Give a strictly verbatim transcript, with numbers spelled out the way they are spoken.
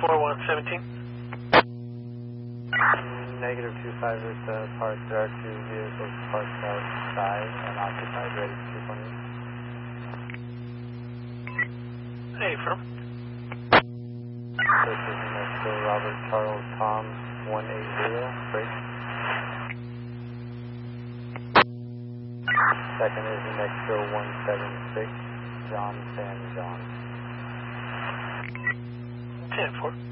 four one seventeen. Negative two five is uh, parked. There are two vehicles parked outside and occupied, ready for two twenty. Hey, from? This is New Mexico Robert Charles Tom one eight zero, break. Second is New Mexico one seven six, John San John. ten four.